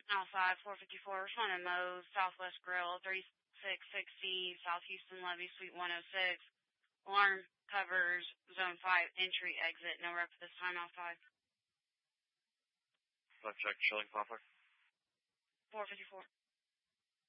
Outside 454, responding Moe's, Southwest Grill, 3660, South Houston Levee, Suite 106. Alarm covers Zone 5, entry, exit. No rep at this time, outside. Left check, Shilling Poplar. 454.